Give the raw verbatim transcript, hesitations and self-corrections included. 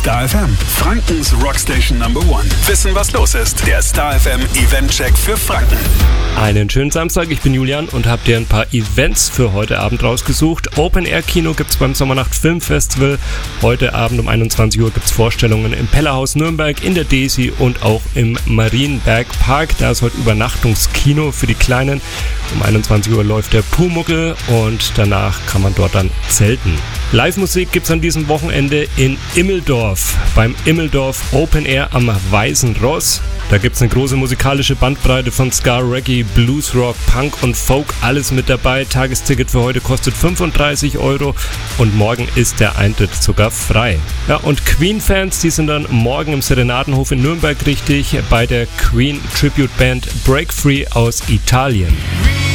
Star F M, Frankens Rockstation Number One. Wissen, was los ist. Der Star F M Event-Check für Franken. Einen schönen Samstag, ich bin Julian und habe dir ein paar Events für heute Abend rausgesucht. Open-Air-Kino gibt's beim Sommernacht Filmfestival. Heute Abend um einundzwanzig Uhr gibt's Vorstellungen im Pellerhaus Nürnberg, in der Desi und auch im Marienberg Park. Da ist heute Übernachtungskino für die Kleinen. Um einundzwanzig Uhr läuft der Pumuckl und danach kann man dort dann zelten. Live-Musik gibt's an diesem Wochenende in Immeldorf, beim Immeldorf Open Air am Weißen Ross. Da gibt's eine große musikalische Bandbreite von Ska, Reggae, Blues, Rock, Punk und Folk, alles mit dabei. Tagesticket für heute kostet fünfunddreißig Euro und morgen ist der Eintritt sogar frei. Ja, und Queen-Fans, die sind dann morgen im Serenadenhof in Nürnberg richtig bei der Queen Tribute Band Break Free aus Italien.